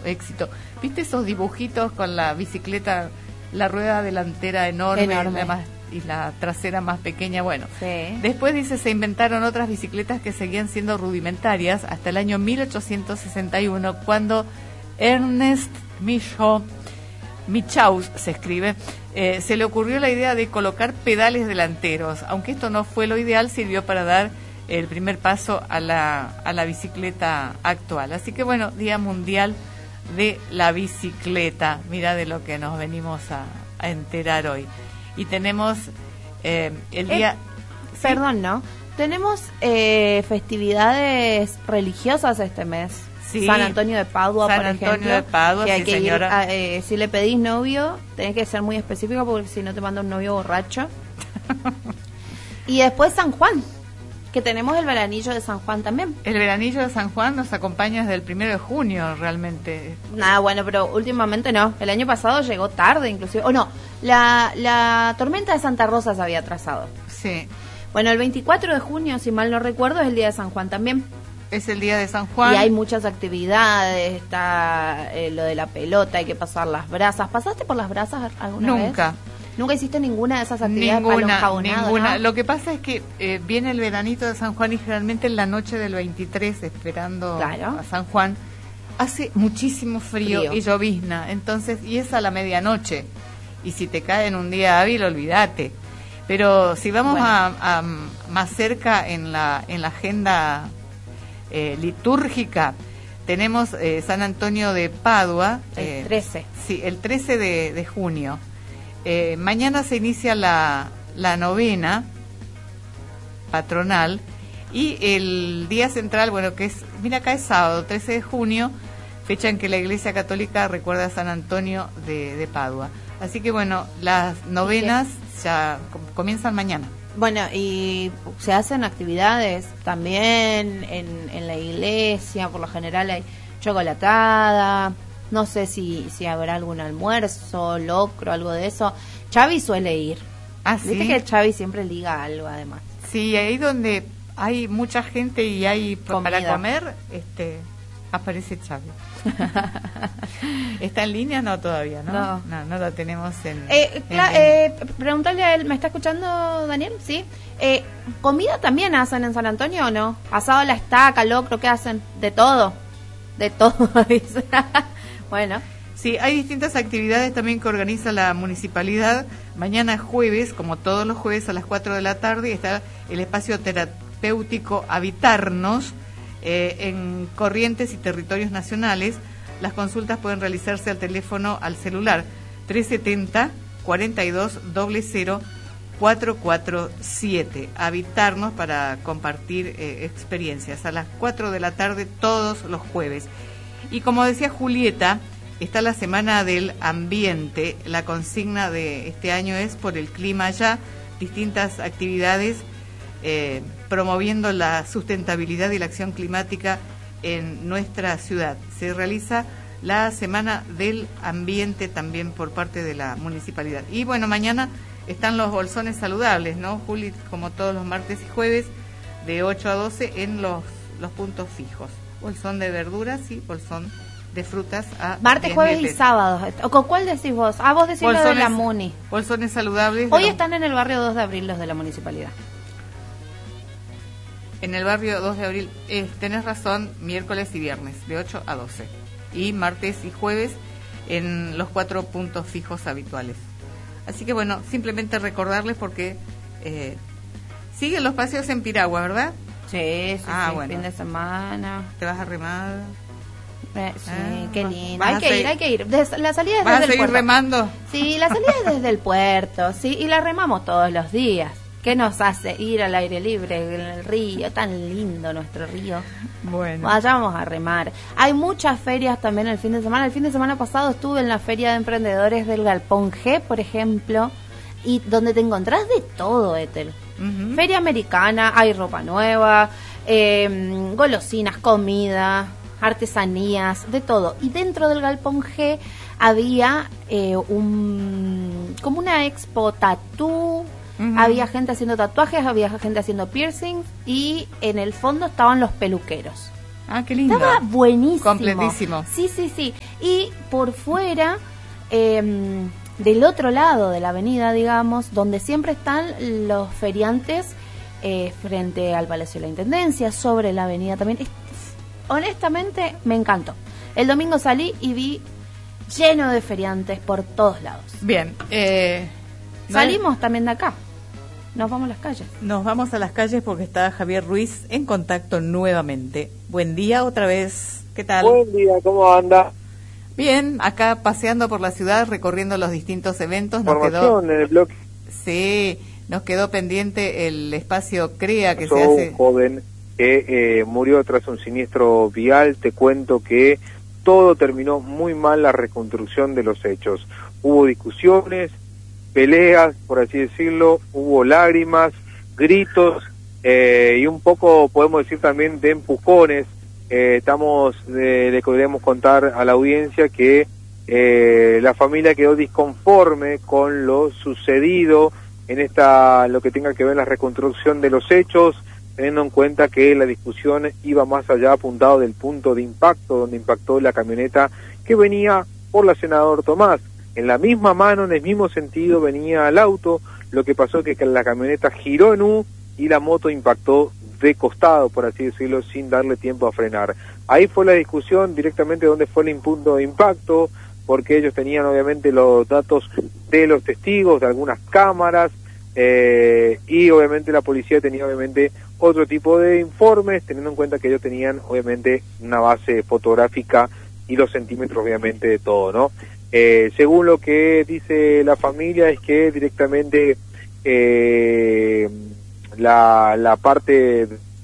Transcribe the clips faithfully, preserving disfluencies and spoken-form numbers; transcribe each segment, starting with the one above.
éxito. ¿Viste esos dibujitos con la bicicleta, la rueda delantera enorme, Enorme. La más, y la trasera más pequeña? Bueno, Sí. después dice se inventaron otras bicicletas que seguían siendo rudimentarias hasta el año mil ochocientos sesenta y uno, cuando Ernest Michaud, Michaud se escribe, eh, se le ocurrió la idea de colocar pedales delanteros. Aunque esto no fue lo ideal, sirvió para dar el primer paso a la, a la bicicleta actual. Así que bueno, Día Mundial de la Bicicleta. Mira de lo que nos venimos a, a enterar hoy. Y tenemos eh, el día... Eh, perdón, ¿no? Tenemos eh, festividades religiosas este mes. Sí. San Antonio de Padua, San por Antonio ejemplo. de Padua, que hay sí, que ir señora. a, eh, si le pedís novio, tenés que ser muy específico porque si no te manda un novio borracho. Y después San Juan, que tenemos el veranillo de San Juan también. El veranillo de San Juan nos acompaña desde el primero de junio, realmente. Nada, bueno, pero últimamente no. El año pasado llegó tarde, inclusive. O no, la, la tormenta de Santa Rosa se había atrasado. Sí, Bueno, el veinticuatro de junio, si mal no recuerdo, es el día de San Juan también. es el día de San Juan. Y hay muchas actividades, está eh, lo de la pelota, hay que pasar las brasas. ¿Pasaste por las brasas alguna vez? Nunca. ¿Nunca hiciste ninguna de esas actividades? Ninguna, palo enjabonado, ninguna. ¿no? Lo que pasa es que eh, viene el veranito de San Juan y generalmente en la noche del veintitrés, esperando Claro. a San Juan, hace muchísimo frío, Frío. y llovizna. Entonces, y es a la medianoche. Y si te cae en un día hábil, olvídate. Pero si vamos Bueno. a, a más cerca en la en la agenda eh, litúrgica, tenemos eh, San Antonio de Padua. El eh, trece. Sí, el trece de, de junio. Eh, mañana se inicia la, la novena patronal y el día central, bueno, que es, mira, acá es sábado, trece de junio, fecha en que la Iglesia Católica recuerda a San Antonio de, de Padua. Así que bueno, las novenas ya com- comienzan mañana. Bueno, y se hacen actividades también en, en la iglesia, por lo general hay chocolatada, no sé si, si habrá algún almuerzo, locro, algo de eso. Xavi suele ir. Ah, Viste sí. que Xavi siempre liga algo además. Sí, ahí donde hay mucha gente y hay p- para Comida. comer, este, aparece Xavi. ¿Está en línea? No, todavía, ¿no? No. No, no lo tenemos en... Eh, en cla- línea. eh, pregúntale a él, ¿me está escuchando Daniel? Sí. Eh, ¿Comida también hacen en San Antonio o no? Asado a la estaca, locro, ¿qué hacen? De todo. De todo, dice. Bueno. Sí, hay distintas actividades también que organiza la municipalidad. Mañana jueves, como todos los jueves a las cuatro de la tarde, está el espacio terapéutico Habitarnos eh, en Corrientes y Territorios Nacionales. Las consultas pueden realizarse al teléfono, al celular tres setenta, cuarenta y dos, cero cero, cuatro cuatro siete. Habitarnos para compartir eh, experiencias a las cuatro de la tarde todos los jueves. Y como decía Julieta, está la Semana del Ambiente. La consigna de este año es por el clima ya, distintas actividades eh, promoviendo la sustentabilidad y la acción climática en nuestra ciudad. Se realiza la Semana del Ambiente también por parte de la municipalidad. Y bueno, mañana están los bolsones saludables, ¿no, Juli? Como todos los martes y jueves, de ocho a doce en los, los puntos fijos. Bolsón de verduras y bolsón de frutas a Martes, diez jueves mil y pesos. sábados. ¿O con cuál decís vos? Ah, vos decís lo de Bolsones- la Muni. Bolsones saludables. de Hoy los- están en el barrio dos de abril los de la municipalidad. En el barrio dos de abril, eh, tenés razón, miércoles y viernes, de ocho a doce. Y martes y jueves en los cuatro puntos fijos habituales. Así que bueno, simplemente recordarles porque eh, siguen los paseos en Piragua, ¿verdad? Sí, sí, Ah, sí, bueno. fin de semana. Te vas a remar. Eh, sí, Ah, qué va- lindo. vas Hay a que seguir- ir, hay que ir. Des- la salida es ¿Vas a desde el seguir puerto. remando? Sí, la salida es desde el puerto, sí, y la remamos todos los días. ¿Qué nos hace ir al aire libre en el río? Tan lindo nuestro río. Bueno. Vayamos a remar. Hay muchas ferias también el fin de semana. El fin de semana pasado estuve en la Feria de Emprendedores del Galpón G, por ejemplo, y donde te encontrás de todo, Ethel. Ujú. Feria americana, hay ropa nueva, eh, golosinas, comida, artesanías, de todo. Y dentro del Galpón G había eh, un como una expo tatú. Ujú. Había gente haciendo tatuajes, había gente haciendo piercings y en el fondo estaban los peluqueros. Ah, qué lindo. Estaba buenísimo. Completísimo. Sí, sí, sí. Y por fuera, eh, del otro lado de la avenida, digamos, donde siempre están los feriantes, eh, frente al Palacio de la Intendencia, sobre la avenida también. Es, honestamente, me encantó. El domingo salí y vi lleno de feriantes por todos lados. Bien. Eh, Salimos ¿no? también de acá. Nos vamos a las calles. Nos vamos a las calles porque está Javier Ruiz en contacto nuevamente. Buen día otra vez. ¿Qué tal? Buen día, ¿cómo anda? Bien, acá paseando por la ciudad, recorriendo los distintos eventos. Nos Información quedó, en el bloque. Sí, nos quedó pendiente el espacio CREA que Pasó se hace. Un joven que eh, murió tras un siniestro vial. Te cuento que todo terminó muy mal, la reconstrucción de los hechos. Hubo discusiones, peleas, por así decirlo, hubo lágrimas, gritos eh, y un poco, podemos decir también, de empujones. Eh, estamos, eh, le queremos contar a la audiencia que eh, la familia quedó disconforme con lo sucedido en esta, lo que tenga que ver la reconstrucción de los hechos, teniendo en cuenta que la discusión iba más allá, apuntado del punto de impacto, donde impactó la camioneta que venía por la Senador Tomás. En la misma mano, en el mismo sentido, venía el auto. Lo que pasó es que la camioneta giró en U y la moto impactó de costado, por así decirlo, sin darle tiempo a frenar. Ahí fue la discusión directamente donde fue el punto de impacto, porque ellos tenían obviamente los datos de los testigos, de algunas cámaras, eh, y obviamente la policía tenía obviamente otro tipo de informes, teniendo en cuenta que ellos tenían obviamente una base fotográfica y los centímetros obviamente de todo, ¿no? Eh, según lo que dice la familia es que directamente eh, la, la parte...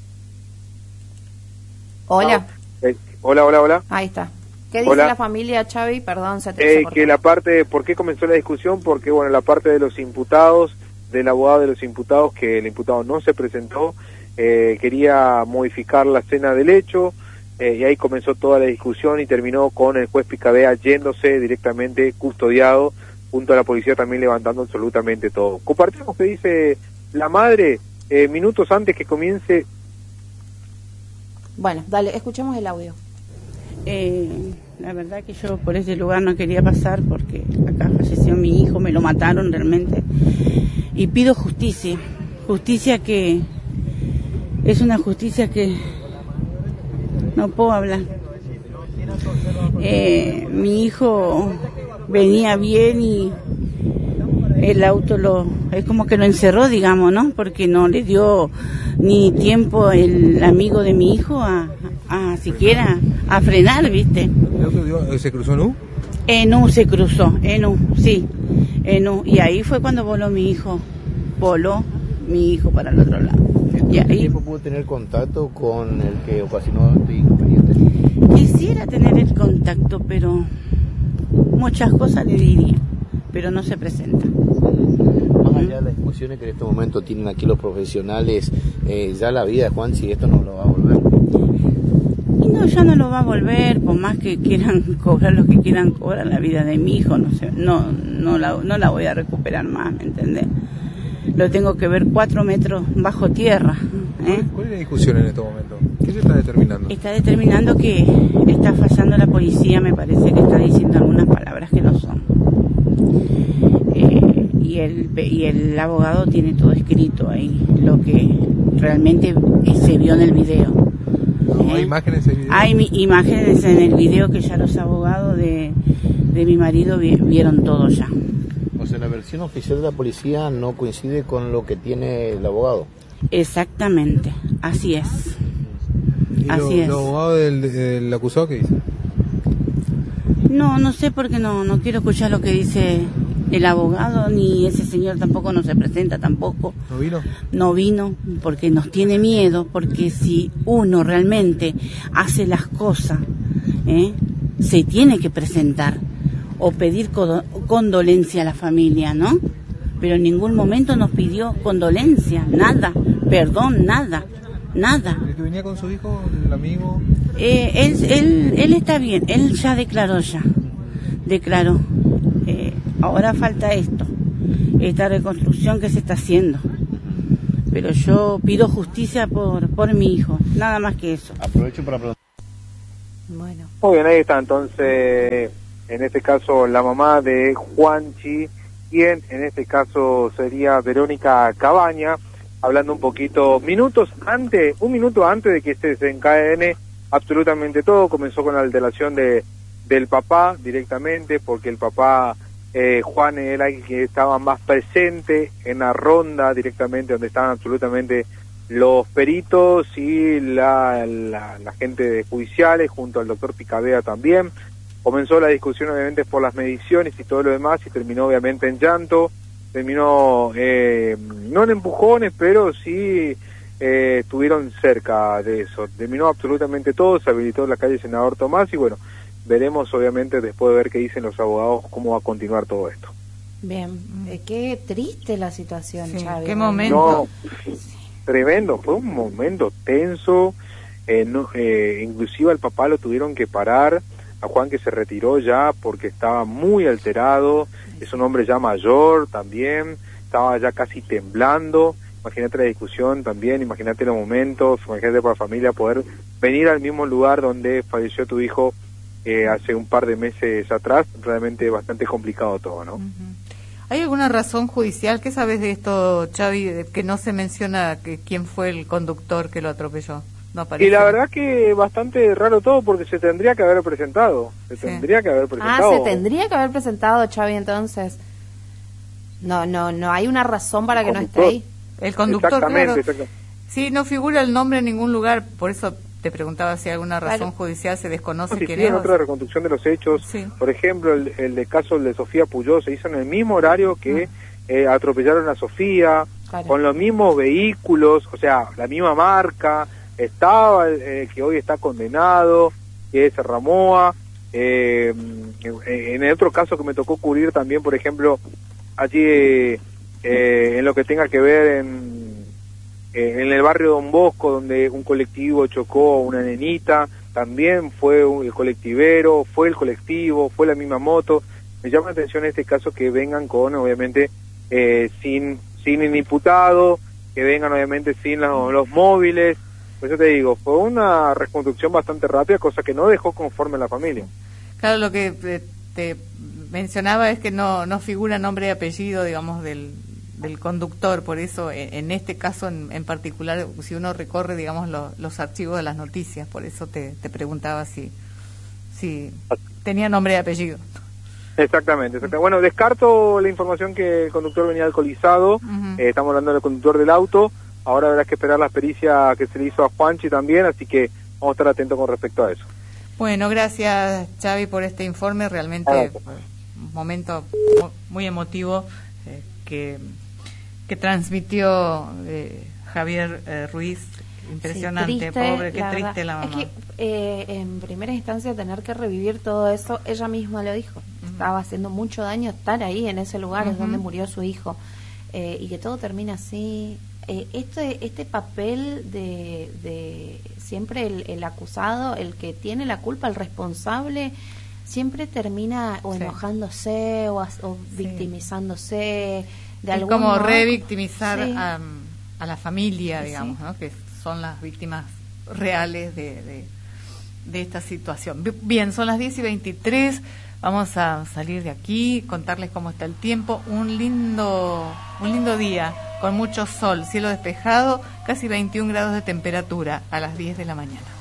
Hola. Ah, eh, hola, hola, hola. Ahí está. ¿Qué dice hola. La familia, Xavi? Perdón, se te eh, Que la parte, ¿por qué comenzó la discusión? Porque, bueno, la parte de los imputados, del abogado de los imputados, que el imputado no se presentó, eh, quería modificar la escena del hecho, Eh, y ahí comenzó toda la discusión y terminó con el juez Picabea yéndose directamente custodiado, junto a la policía también levantando absolutamente todo. Compartimos que dice la madre eh, minutos antes que comience. Bueno, dale, escuchemos el audio. Eh, la verdad que yo por ese lugar no quería pasar porque acá falleció mi hijo, me lo mataron realmente. Y pido justicia, justicia que es una justicia que... No puedo hablar. Eh, mi hijo venía bien y el auto lo es como que lo encerró, digamos, ¿no? Porque no le dio ni tiempo el amigo de mi hijo a, a siquiera a frenar, ¿viste? ¿El auto dio, se cruzó en U? En U se cruzó, en U, sí, en U. Y ahí fue cuando voló mi hijo, voló mi hijo para el otro lado. ¿En y qué ahí, tiempo pudo tener contacto con el que ocasionó este inconveniente? Quisiera tener el contacto, pero muchas cosas le diría, pero no se presenta. Más allá de las discusiones que en este momento tienen aquí los profesionales, eh, ya la vida de Juan, si esto no lo va a volver. Y no, ya no lo va a volver, por más que quieran cobrar lo que quieran cobrar, la vida de mi hijo, no sé, no, no la, no la voy a recuperar más, ¿me entendés? Lo tengo que ver cuatro metros bajo tierra. ¿eh? ¿Cuál es la discusión en este momento? ¿Qué se está determinando? Está determinando que está fallando la policía, me parece que está diciendo algunas palabras que no son. Eh, y, el, y el abogado tiene todo escrito ahí, lo que realmente se vio en el video. ¿No, ¿Hay ¿eh? imágenes en el video? Hay mi, imágenes en el video que ya los abogados de, de mi marido vi, vieron todo ya. O sea, la versión oficial de la policía no coincide con lo que tiene el abogado. Exactamente, así es. ¿Y así lo, es. ¿El abogado del, del acusado qué dice? No, no sé porque no, no quiero escuchar lo que dice el abogado, ni ese señor tampoco no se presenta tampoco. ¿No vino? No vino porque nos tiene miedo, porque si uno realmente hace las cosas, ¿eh? se tiene que presentar o pedir condolencia a la familia, ¿no? Pero en ningún momento nos pidió condolencia, nada, perdón, nada, nada. ¿El que venía con su hijo, el amigo? Eh, él, él, él está bien, él ya declaró ya, declaró. Eh, ahora falta esto, esta reconstrucción que se está haciendo. Pero yo pido justicia por, por mi hijo, nada más que eso. Aprovecho para preguntar. Bueno. Muy bien, ahí está entonces, en este caso la mamá de Juanchi, quien en este caso sería Verónica Cabaña, hablando un poquito, minutos antes, un minuto antes de que se desencadene absolutamente todo. Comenzó con la alteración de del papá directamente, porque el papá, eh, Juan, era el que estaba más presente en la ronda directamente, donde estaban absolutamente los peritos y la, la, la gente de judiciales, junto al doctor Picabea también. Comenzó la discusión obviamente por las mediciones y todo lo demás, y terminó obviamente en llanto, terminó, eh, no en empujones, pero sí eh, estuvieron cerca de eso. Terminó absolutamente todo, se habilitó la calle Senador Tomás, y bueno, veremos obviamente después de ver qué dicen los abogados cómo va a continuar todo esto. Bien, eh, qué triste la situación, Sí, Xavi. qué momento. No, tremendo, fue un momento tenso, eh, no, eh, inclusive al papá lo tuvieron que parar, a Juan, que se retiró ya porque estaba muy alterado, es un hombre ya mayor también, estaba ya casi temblando. Imagínate la discusión también, imagínate los momentos, imagínate para la familia poder venir al mismo lugar donde falleció tu hijo eh, hace un par de meses atrás. Realmente bastante complicado todo, ¿no? Uh-huh. ¿Hay alguna razón judicial? ¿Qué sabes de esto, Xavi, que no se menciona que quién fue el conductor que lo atropelló? No aparece. Y la verdad que bastante raro todo, porque se tendría que haber presentado, se sí. tendría que haber presentado. Ah, se tendría que haber presentado, Xavi, entonces. No, no, no hay una razón para el que conductor. No esté ahí. El conductor, exactamente, claro. Exactamente. Sí, no figura el nombre en ningún lugar, por eso te preguntaba si hay alguna razón claro. judicial, se desconoce no, si quién sí, es. En otra reconstrucción de los hechos, sí. Por ejemplo, el, el de caso de Sofía Puyó se hizo en el mismo horario que ah. eh, atropellaron a Sofía, claro. Con los mismos vehículos, o sea, la misma marca. Estaba el eh, que hoy está condenado, que es Ramoa. Eh, en el otro caso que me tocó cubrir también, por ejemplo, allí eh, eh, en lo que tenga que ver en, eh, en el barrio Don Bosco, donde un colectivo chocó a una nenita, también fue un, el colectivero, fue el colectivo, fue la misma moto. Me llama la atención en este caso que vengan con, obviamente, eh, sin, sin el imputado, que vengan obviamente sin los, los móviles. Por eso te digo, fue una reconstrucción bastante rápida, cosa que no dejó conforme a la familia. Claro, lo que te, te mencionaba es que no no figura nombre y apellido, digamos, del, del conductor, por eso en, en este caso en, en particular, si uno recorre, digamos, lo, los archivos de las noticias, por eso te, te preguntaba si, si tenía nombre y apellido. Exactamente, exactamente. Bueno, descarto la información que el conductor venía alcoholizado, uh-huh. eh, estamos hablando del conductor del auto. Ahora habrá que esperar la pericia que se le hizo a Juanchi también, así que vamos a estar atentos con respecto a eso. Bueno, gracias, Xavi, por este informe. Realmente ah, un momento muy emotivo eh, que, que transmitió eh, Javier eh, Ruiz. Impresionante, sí, triste, pobre, qué la triste verdad. La mamá. Es que eh, en primera instancia tener que revivir todo eso, ella misma lo dijo. Uh-huh. Estaba haciendo mucho daño estar ahí en ese lugar, uh-huh. Es donde murió su hijo. Eh, y que todo termina así. Eh, este este papel de, de siempre el, el acusado, el que tiene la culpa, el responsable, siempre termina o sí. enojándose o, o victimizándose. De es algún como modo. revictimizar Sí. a, a la familia, Sí. digamos, ¿no? Que son las víctimas reales de, de, de esta situación. Bien, son las diez y veintitrés. Vamos a salir de aquí, contarles cómo está el tiempo. Un lindo, un lindo día, con mucho sol, cielo despejado, casi veintiún grados de temperatura a las diez de la mañana.